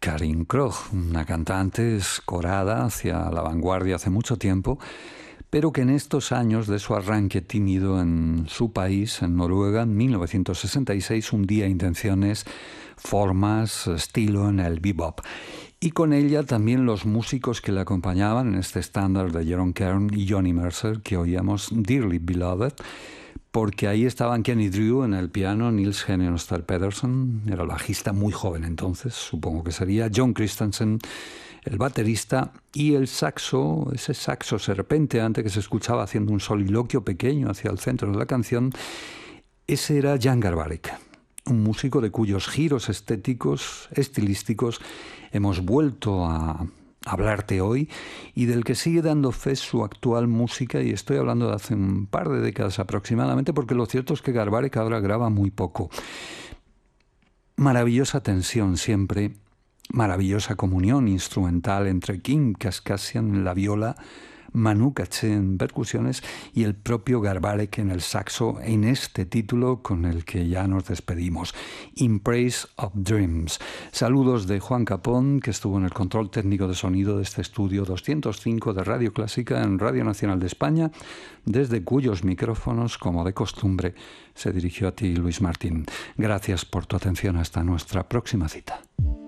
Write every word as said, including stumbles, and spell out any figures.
Karin Krog, una cantante escorada hacia la vanguardia hace mucho tiempo, pero que en estos años de su arranque tímido en su país, en Noruega, en mil novecientos sesenta y seis, hundía intenciones, formas, estilo en el bebop. Y con ella también los músicos que le acompañaban en este estándar de Jerome Kern y Johnny Mercer, que oíamos Dearly Beloved, porque ahí estaban Kenny Drew en el piano, Nils Henningster Pedersen, era el bajista muy joven entonces, supongo que sería, John Christensen, el baterista, y el saxo, ese saxo serpenteante que se escuchaba haciendo un soliloquio pequeño hacia el centro de la canción, ese era Jan Garbarek, un músico de cuyos giros estéticos, estilísticos, hemos vuelto a hablarte hoy y del que sigue dando fe su actual música, y estoy hablando de hace un par de décadas aproximadamente, porque lo cierto es que Garbarek ahora graba muy poco. Maravillosa tensión siempre, maravillosa comunión instrumental entre Kim Kaskasian en la viola, Manu Katché en percusiones y el propio Garbarek en el saxo en este título con el que ya nos despedimos, In Praise of Dreams. Saludos de Juan Capón, que estuvo en el control técnico de sonido de este estudio doscientos cinco de Radio Clásica en Radio Nacional de España, desde cuyos micrófonos, como de costumbre, se dirigió a ti Luis Martín. Gracias por tu atención. Hasta nuestra próxima cita.